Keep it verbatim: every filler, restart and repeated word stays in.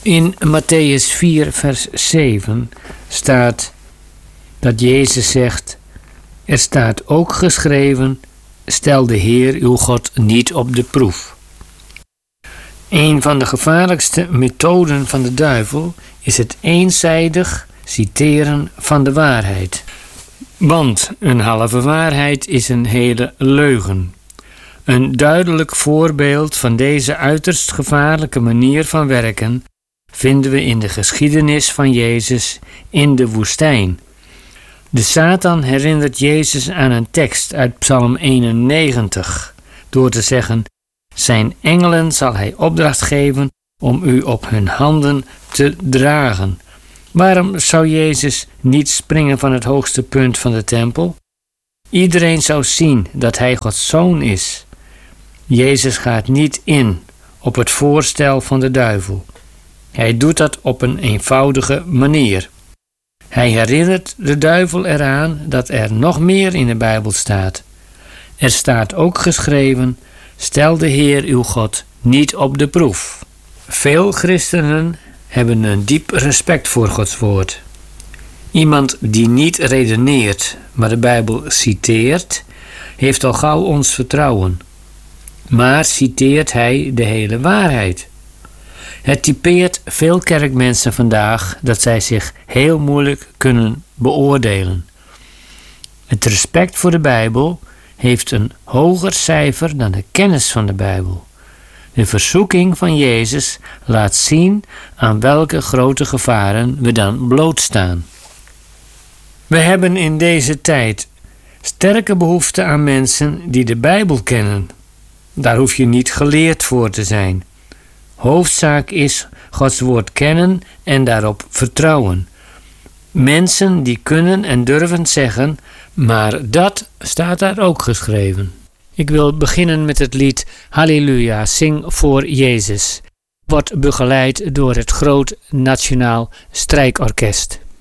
In Mattheüs vier vers zeven staat dat Jezus zegt: er staat ook geschreven, stel de Heer uw God niet op de proef. Een van de gevaarlijkste methoden van de duivel is het eenzijdig citeren van de waarheid. Want een halve waarheid is een hele leugen. Een duidelijk voorbeeld van deze uiterst gevaarlijke manier van werken vinden we in de geschiedenis van Jezus in de woestijn. De Satan herinnert Jezus aan een tekst uit Psalm eenennegentig door te zeggen: zijn engelen zal hij opdracht geven om u op hun handen te dragen. Waarom zou Jezus niet springen van het hoogste punt van de tempel? Iedereen zou zien dat hij Gods zoon is. Jezus gaat niet in op het voorstel van de duivel. Hij doet dat op een eenvoudige manier. Hij herinnert de duivel eraan dat er nog meer in de Bijbel staat. Er staat ook geschreven: stel de Heer uw God niet op de proef. Veel christenen hebben een diep respect voor Gods woord. Iemand die niet redeneert, maar de Bijbel citeert, heeft al gauw ons vertrouwen. Maar citeert hij de hele waarheid? Het typeert veel kerkmensen vandaag dat zij zich heel moeilijk kunnen beoordelen. Het respect voor de Bijbel heeft een hoger cijfer dan de kennis van de Bijbel. De verzoeking van Jezus laat zien aan welke grote gevaren we dan blootstaan. We hebben in deze tijd sterke behoefte aan mensen die de Bijbel kennen. Daar hoef je niet geleerd voor te zijn. Hoofdzaak is Gods woord kennen en daarop vertrouwen. Mensen die kunnen en durven zeggen, maar dat staat daar ook geschreven. Ik wil beginnen met het lied Halleluja, zing voor Jezus. Wordt begeleid door het Groot Nationaal Strijkorkest.